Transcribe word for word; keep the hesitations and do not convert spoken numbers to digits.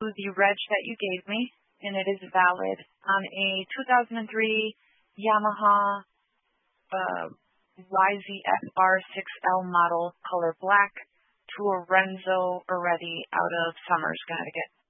the reg that you gave me, and it is valid on a two thousand three Yamaha uh, Y Z F R six L model, color black, to a Renzo Oretti out of Somers, Connecticut.